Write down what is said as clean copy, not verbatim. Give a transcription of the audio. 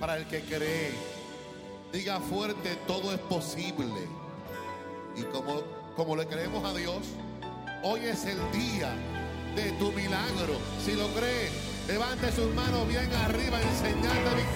para el que cree. Diga fuerte, todo es posible. Y como le creemos a Dios, hoy es el día de tu milagro. Si lo cree, levante sus manos bien arriba en señal de victoria.